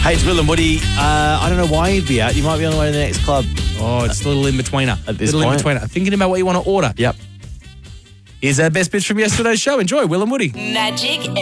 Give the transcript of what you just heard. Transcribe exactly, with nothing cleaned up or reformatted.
Hey, it's Will and Woody. Uh, I don't know why you'd be out. You might be on the way to the next club. Oh, it's a little in-betweener. At this little point. in-betweener. Thinking about what you want to order. Yep. Here's our best bits from yesterday's show. Enjoy, Will and Woody. Magic